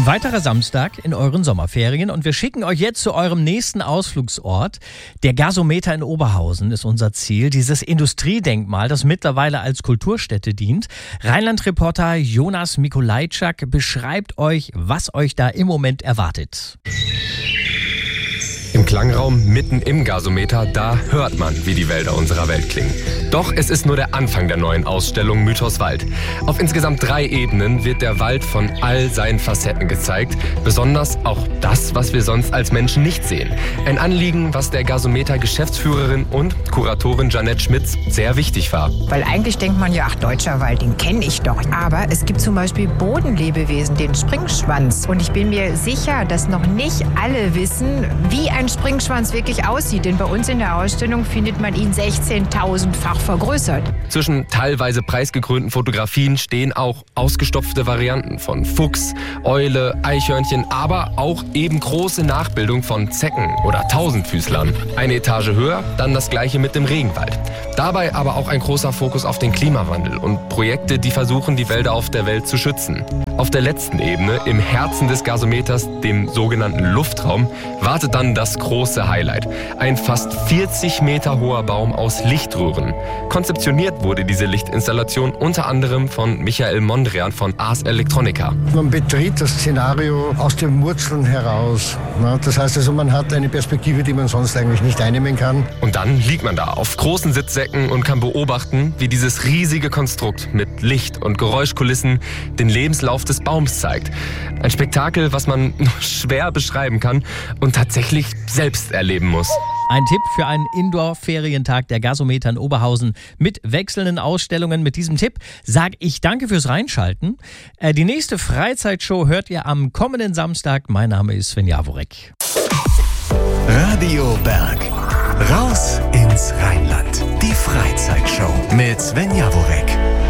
Ein weiterer Samstag in euren Sommerferien und wir schicken euch jetzt zu eurem nächsten Ausflugsort. Der Gasometer in Oberhausen ist unser Ziel, dieses Industriedenkmal, das mittlerweile als Kulturstätte dient. Rheinland-Reporter Jonas Mikolajczak beschreibt euch, was euch da im Moment erwartet. Im Klangraum mitten im Gasometer, da hört man, wie die Wälder unserer Welt klingen. Doch es ist nur der Anfang der neuen Ausstellung Mythos Wald. Auf insgesamt 3 Ebenen wird der Wald von all seinen Facetten gezeigt. Besonders auch das, was wir sonst als Menschen nicht sehen. Ein Anliegen, was der Gasometer-Geschäftsführerin und Kuratorin Jeanette Schmitz sehr wichtig war. Weil eigentlich denkt man ja, ach, deutscher Wald, den kenne ich doch. Aber es gibt zum Beispiel Bodenlebewesen, den Springschwanz. Und ich bin mir sicher, dass noch nicht alle wissen, wie ein Springschwanz wirklich aussieht. Denn bei uns in der Ausstellung findet man ihn 16.000-fach vergrößert. Zwischen teilweise preisgekrönten Fotografien stehen auch ausgestopfte Varianten von Fuchs, Eule, Eichhörnchen, aber auch eben große Nachbildung von Zecken oder Tausendfüßlern. Eine Etage höher, dann das gleiche mit dem Regenwald. Dabei aber auch ein großer Fokus auf den Klimawandel und Projekte, die versuchen, die Wälder auf der Welt zu schützen. Auf der letzten Ebene, im Herzen des Gasometers, dem sogenannten Luftraum, wartet dann das große Highlight. Ein fast 40 Meter hoher Baum aus Lichtröhren. Konzeptioniert wurde diese Lichtinstallation unter anderem von Michael Mondrian von Ars Electronica. Man betritt das Szenario aus den Wurzeln heraus. Das heißt also, man hat eine Perspektive, die man sonst eigentlich nicht einnehmen kann. Und dann liegt man da auf großen Sitzsäcken und kann beobachten, wie dieses riesige Konstrukt mit Licht und Geräuschkulissen den Lebenslauf des Baums zeigt. Ein Spektakel, was man nur schwer beschreiben kann und tatsächlich selbst erleben muss. Ein Tipp für einen Indoor-Ferientag der Gasometer in Oberhausen mit wechselnden Ausstellungen. Mit diesem Tipp sage ich danke fürs Reinschalten. Die nächste Freizeitshow hört ihr am kommenden Samstag. Mein Name ist Sven Jaworek. Radio Berg. Raus ins Rheinland. Die Freizeitshow mit Sven